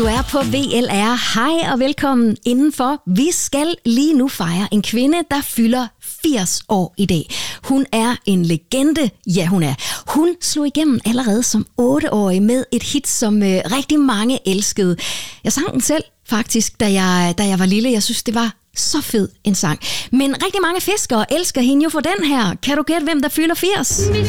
Du er på VLR. Hej og velkommen indenfor. Vi skal lige nu fejre en kvinde, der fylder 80 år i dag. Hun er en legende. Ja, hun er. Hun slog igennem allerede som 8-årig med et hit, som rigtig mange elskede. Jeg sang den selv faktisk, da jeg var lille. Jeg synes, det var så fed en sang. Men rigtig mange fiskere elsker hende jo for den her. Kan du gætte, hvem der fylder 80?